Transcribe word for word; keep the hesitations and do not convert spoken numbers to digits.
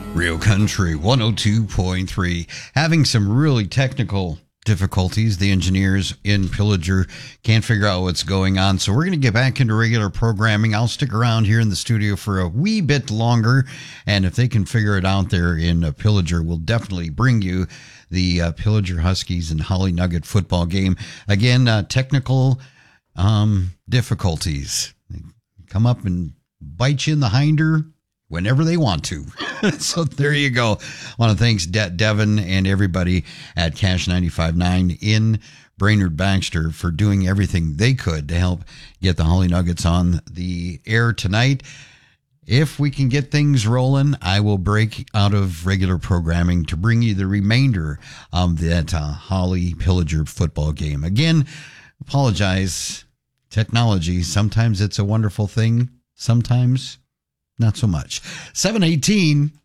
Real Country one oh two point three. Having some really technical difficulties. The engineers in Pillager can't figure out what's going on. So we're going to get back into regular programming. I'll stick around here in the studio for a wee bit longer. And if they can figure it out there in uh, Pillager, we'll definitely bring you the uh, Pillager Huskies and Holly Nugget football game. Again, uh, technical um, difficulties. They come up and bite you in the hinder whenever they want to. So there you go. I want to thank De- Devin and everybody at Cash ninety-five point nine in Brainerd Baxter for doing everything they could to help get the Holly Nuggets on the air tonight. If we can get things rolling, I will break out of regular programming to bring you the remainder of that uh, Holly Pillager football game. Again, apologize. Technology, sometimes it's a wonderful thing. Sometimes not so much. seven eighteen